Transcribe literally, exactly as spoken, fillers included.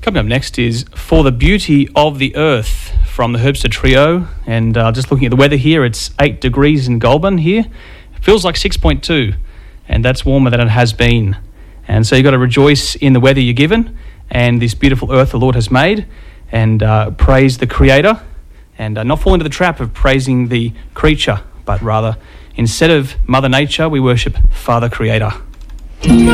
Coming up next is For the Beauty of the Earth from the Herbster Trio. And uh, just looking at the weather here, it's eight degrees in Goulburn here. It feels like six point two, and that's warmer than it has been. And so you've got to rejoice in the weather you're given and this beautiful earth the Lord has made, and uh, praise the Creator, and uh, not fall into the trap of praising the creature, but rather, instead of Mother Nature, we worship Father Creator.